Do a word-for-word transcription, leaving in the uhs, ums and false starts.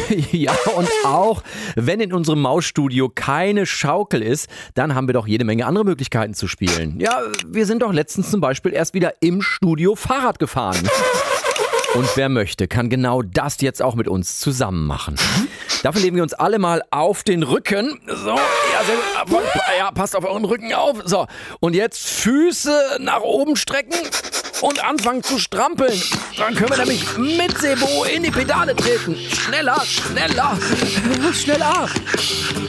Ja, und auch wenn in unserem Mausstudio keine Schaukel ist, dann haben wir doch jede Menge andere Möglichkeiten zu spielen. Ja, wir sind doch letztens zum Beispiel erst wieder im Studio Fahrrad gefahren. Und wer möchte, kann genau das jetzt auch mit uns zusammen machen. Dafür legen wir uns alle mal auf den Rücken. So, ja, sehr gut. Ja, passt auf euren Rücken auf. So, und jetzt Füße nach oben strecken und anfangen zu strampeln. Dann können wir nämlich mit Sebo in die Pedale treten. Schneller, schneller, schneller.